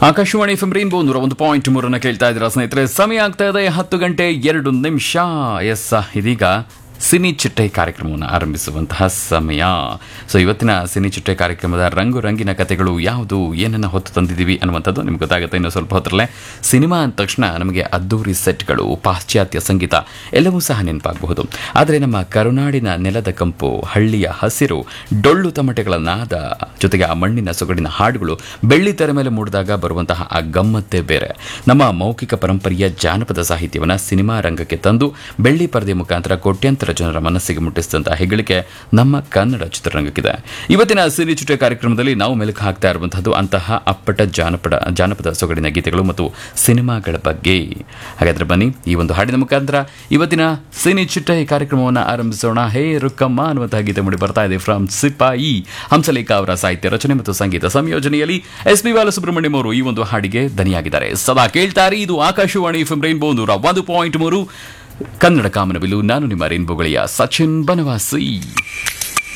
Akashvani FM rainbow 101.3 ಕೇಳ್ತಾ ಇದ್ದೀರಾ ಸ್ನೇಹಿತರೆ. ಸಮಯ ಆಗ್ತಾ ಇದೆ 10:02 ಎಸ್. ಇದೀಗ ಸಿನಿ ಚಿಟ್ಟೆ ಕಾರ್ಯಕ್ರಮವನ್ನು ಆರಂಭಿಸುವಂತಹ ಸಮಯ. ಸೊ ಇವತ್ತಿನ ಸಿನಿ ಚಿಟ್ಟೆ ಕಾರ್ಯಕ್ರಮದ ರಂಗು ರಂಗಿನ ಕಥೆಗಳು ಯಾವುದು, ಏನನ್ನು ಹೊತ್ತು ತಂದಿದ್ದೀವಿ ಅನ್ನುವಂಥದ್ದು ನಿಮ್ಗೆ ಗೊತ್ತಾಗುತ್ತೆ ಇನ್ನು ಸ್ವಲ್ಪ ಹೊತ್ತರಲ್ಲೇ. ಸಿನಿಮಾ ಅಂದ ತಕ್ಷಣ ನಮಗೆ ಅದ್ದೂರಿ ಸೆಟ್ಗಳು, ಪಾಶ್ಚಾತ್ಯ ಸಂಗೀತ ಎಲ್ಲವೂ ಸಹ ನೆನಪಾಗಬಹುದು. ಆದರೆ ನಮ್ಮ ಕರುನಾಡಿನ ನೆಲದ ಕಂಪು, ಹಳ್ಳಿಯ ಹಸಿರು, ಡೊಳ್ಳು ತಮಟೆಗಳ ನಾದ, ಜೊತೆಗೆ ಆ ಮಣ್ಣಿನ ಸೊಗಡಿನ ಹಾಡುಗಳು ಬೆಳ್ಳಿ ತೆರೆ ಮೇಲೆ ಮೂಡಿದಾಗ ಬರುವಂತಹ ಆ ಗಮ್ಮತ್ತೇ ಬೇರೆ. ನಮ್ಮ ಮೌಖಿಕ ಪರಂಪರೆಯ ಜಾನಪದ ಸಾಹಿತ್ಯವನ್ನು ಸಿನಿಮಾ ರಂಗಕ್ಕೆ ತಂದು ಬೆಳ್ಳಿ ಪರದೆ ಮುಖಾಂತರ ಕೋಟ್ಯಾಂತರ ಜನರ ಮನಸ್ಸಿಗೆ ಮುಟ್ಟಿಸಿದಂತಹ ಹೆಗ್ಗಳಿಕೆ ನಮ್ಮ ಕನ್ನಡ ಚಿತ್ರರಂಗಕ್ಕಿದೆ. ಇವತ್ತಿನ ಸಿನಿ ಚಿಟ್ಟೆ ಕಾರ್ಯಕ್ರಮದಲ್ಲಿ ನಾವು ಮೆಲುಕು ಹಾಕ್ತಾ ಇರುವಂತಹದ್ದು ಅಂತಹ ಅಪ್ಪಟ ಜಾನಪದ ಸೊಗಡಿನ ಗೀತೆಗಳು ಮತ್ತು ಸಿನಿಮಾಗಳ ಬಗ್ಗೆ. ಹಾಗಾದ್ರೆ ಬನ್ನಿ, ಈ ಒಂದು ಹಾಡಿನ ಮುಖಾಂತರ ಇವತ್ತಿನ ಸಿನಿ ಚಿಟ್ಟೆ ಕಾರ್ಯಕ್ರಮವನ್ನು ಆರಂಭಿಸೋಣ. ಹೇ ರುಕ್ಕಮ್ಮ ಅನ್ನುವಂತಹ ಗೀತೆ ಮೂಡಿ ಬರ್ತಾ ಇದೆ ಫ್ರಮ್ ಸಿಪಾಯಿ. ಹಂಸಲೇಖ ಅವರ ಸಾಹಿತ್ಯ ರಚನೆ ಮತ್ತು ಸಂಗೀತ ಸಂಯೋಜನೆಯಲ್ಲಿ ಎಸ್ ಪಿ ಬಾಲಸುಬ್ರಹ್ಮಣ್ಯಂ ಅವರು ಈ ಒಂದು ಹಾಡಿಗೆ ದನಿಯಾಗಿದ್ದಾರೆ. ಸದಾ ಕೇಳ್ತಾರೆ, ಇದು ಆಕಾಶವಾಣಿ ಎಫ್ಎಂ ರೈನ್ಬೋ 101.3 ಕನ್ನಡ ಕಾಮನಬಿಲ್ಲು. ನಾನು ನಿಮ್ಮ ರೈನ್ಬೋ ಗೆಳೆಯ ಸಚಿನ್ ಬನವಾಸಿ.